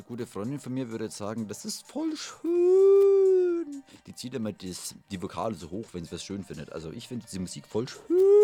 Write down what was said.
eine gute Freundin von mir würde jetzt sagen, das ist voll schön. Die zieht immer die Vokale so hoch, wenn sie was schön findet. Also ich finde diese Musik voll schön.